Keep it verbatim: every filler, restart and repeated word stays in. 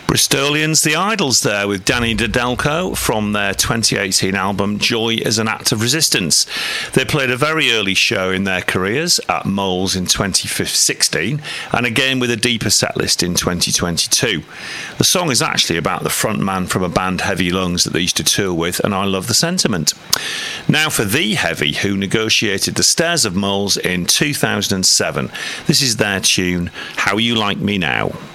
Bristolians, The Idols there with Danny Didelco from their twenty eighteen album Joy as an Act of Resistance. They played a very early show in their careers at Moles in twenty sixteen and again with a deeper setlist in twenty twenty-two. The song is actually about the front man from a band Heavy Lungs that they used to tour with, and I love the sentiment. Now for The Heavy, who negotiated the Stairs of Moles in two thousand seven. This is their tune, How You Like Me Now.